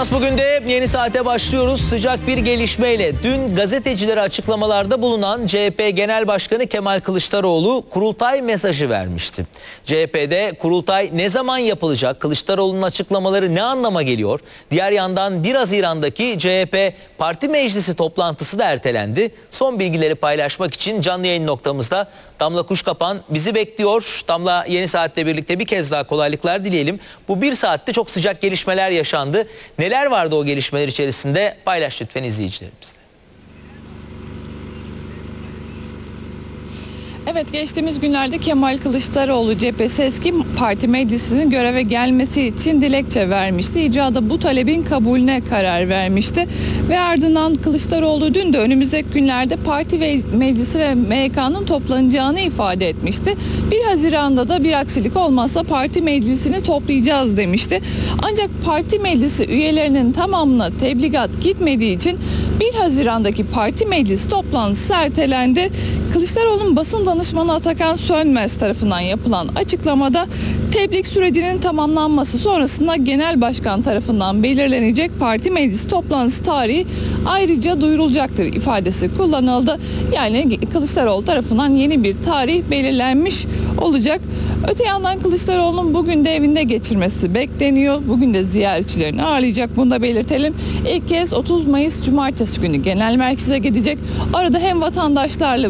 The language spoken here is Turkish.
Ajans bugün de yeni saate başlıyoruz. Sıcak bir gelişmeyle dün gazetecilere açıklamalarda bulunan CHP Genel Başkanı Kemal Kılıçdaroğlu kurultay mesajı vermişti. CHP'de kurultay ne zaman yapılacak? Kılıçdaroğlu'nun açıklamaları ne anlama geliyor? Diğer yandan 1 Haziran'daki CHP Parti Meclisi toplantısı da ertelendi. Son bilgileri paylaşmak için canlı yayın noktamızda Damla Kuşkapan bizi bekliyor. Damla, yeni saatle birlikte bir kez daha kolaylıklar dileyelim. Bu bir saatte çok sıcak gelişmeler yaşandı. Neler vardı o gelişmeler içerisinde? Paylaş lütfen izleyicilerimizle. Evet, geçtiğimiz günlerde Kemal Kılıçdaroğlu cephesi eski parti meclisinin göreve gelmesi için dilekçe vermişti. İcrada bu talebin kabulüne karar vermişti. Ve ardından Kılıçdaroğlu dün de önümüzdeki günlerde parti meclisi ve MYK'nın toplanacağını ifade etmişti. 1 Haziran'da da bir aksilik olmazsa parti meclisini toplayacağız demişti. Ancak parti meclisi üyelerinin tamamına tebligat gitmediği için 1 Haziran'daki parti meclisi toplantısı ertelendi. Kılıçdaroğlu'nun basın danışmanı Atakan Sönmez tarafından yapılan açıklamada tebliğ sürecinin tamamlanması sonrasında genel başkan tarafından belirlenecek parti meclisi toplantısı tarihi ayrıca duyurulacaktır ifadesi kullanıldı. Yani Kılıçdaroğlu tarafından yeni bir tarih belirlenmiş olacak. Öte yandan Kılıçdaroğlu'nun bugün de evinde geçirmesi bekleniyor. Bugün de ziyaretçilerini ağırlayacak, bunu da belirtelim. İlk kez 30 Mayıs Cumartesi günü genel merkeze gidecek. Arada hem vatandaşlarla